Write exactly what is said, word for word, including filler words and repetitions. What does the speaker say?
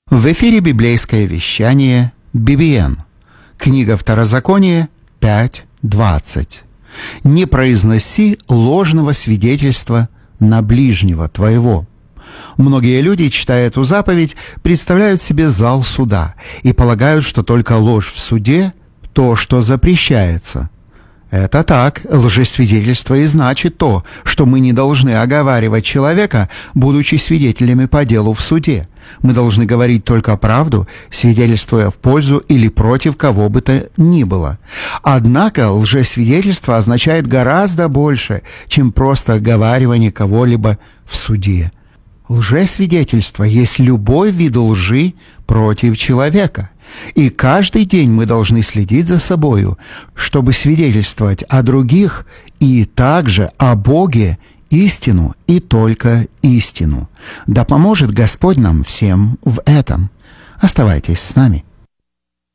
В эфире библейское вещание би би эн. Книга Второзакония пять двадцать. «Не произноси ложного свидетельства на ближнего твоего». Многие люди, читая эту заповедь, представляют себе зал суда и полагают, что только ложь в суде – то, что запрещается. Это так, лжесвидетельство и значит то, что мы не должны оговаривать человека, будучи свидетелями по делу в суде. Мы должны говорить только правду, свидетельствуя в пользу или против кого бы то ни было. Однако лжесвидетельство означает гораздо больше, чем просто оговаривание кого-либо в суде. Лжесвидетельство есть любой вид лжи против человека. И каждый день мы должны следить за собою, чтобы свидетельствовать о других и также о Боге истину и только истину. Да поможет Господь нам всем в этом. Оставайтесь с нами.